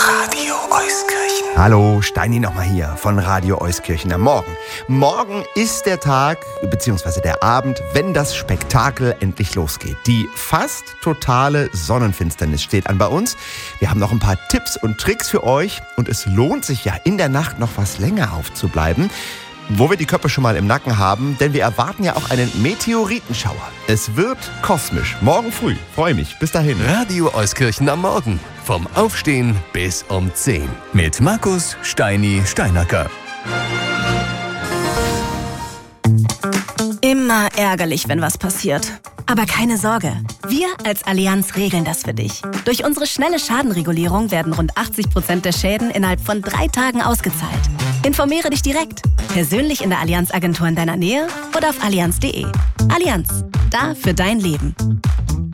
Radio Euskirchen. Hallo, Steini nochmal hier von Radio Euskirchen am Morgen. Morgen ist der Tag, bzw. der Abend, wenn das Spektakel endlich losgeht. Die fast totale Sonnenfinsternis steht an bei uns. Wir haben noch ein paar Tipps und Tricks für euch und es lohnt sich ja in der Nacht noch was länger aufzubleiben, wo wir die Köpfe schon mal im Nacken haben, denn wir erwarten ja auch einen Meteoritenschauer. Es wird kosmisch. Morgen früh. Freue mich. Bis dahin. Radio Euskirchen am Morgen. Vom Aufstehen bis um 10. Mit Markus Steini Steinacker. Immer ärgerlich, wenn was passiert. Aber keine Sorge, wir als Allianz regeln das für dich. Durch unsere schnelle Schadenregulierung werden rund 80% der Schäden innerhalb von 3 Tagen ausgezahlt. Informiere dich direkt, persönlich in der Allianz-Agentur in deiner Nähe oder auf allianz.de. Allianz, da für dein Leben.